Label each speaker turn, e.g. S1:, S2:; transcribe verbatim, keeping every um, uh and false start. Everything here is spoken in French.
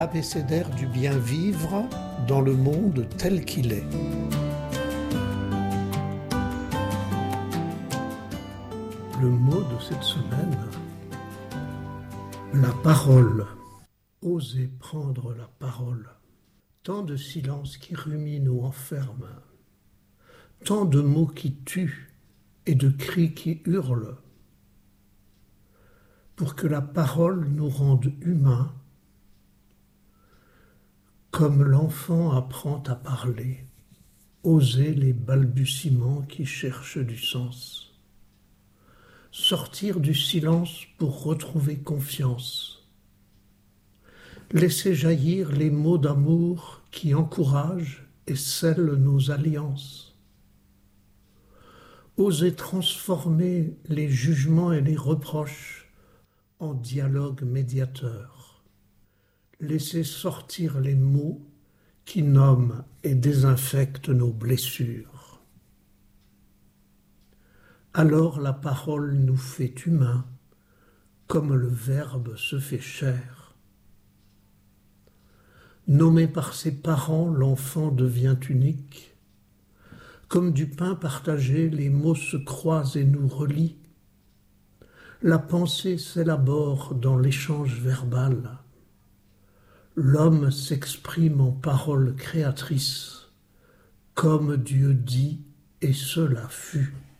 S1: Abécédaire du bien vivre dans le monde tel qu'il est. Le mot de cette semaine, la parole. Oser prendre la parole. Tant de silences qui ruminent ou enferment, tant de mots qui tuent et de cris qui hurlent. Pour que la parole nous rende humains, comme l'enfant apprend à parler, oser les balbutiements qui cherchent du sens, sortir du silence pour retrouver confiance, laisser jaillir les mots d'amour qui encouragent et scellent nos alliances, oser transformer les jugements et les reproches en dialogue médiateur, laisser sortir les mots qui nomment et désinfectent nos blessures. Alors la parole nous fait humains, comme le Verbe se fait chair. Nommé par ses parents, l'enfant devient unique. Comme du pain partagé, les mots se croisent et nous relient. La pensée s'élabore dans l'échange verbal. L'homme s'exprime en paroles créatrices, comme Dieu dit, et cela fut.